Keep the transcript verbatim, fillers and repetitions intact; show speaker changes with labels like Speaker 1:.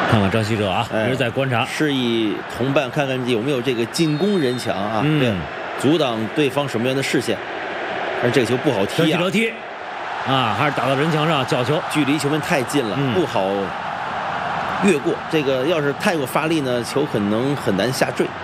Speaker 1: 看看张稀哲啊，
Speaker 2: 哎
Speaker 1: 一直在观察，
Speaker 2: 示意同伴看看有没有这个进攻人墙啊，
Speaker 1: 嗯
Speaker 2: 对，阻挡对方守门员的视线。但是这个球不好踢啊
Speaker 1: 张稀哲，踢啊，还是打到人墙上，角球。
Speaker 2: 距离球门太近了，
Speaker 1: 嗯
Speaker 2: 不好越过。这个要是太过发力呢，球可能很难下坠。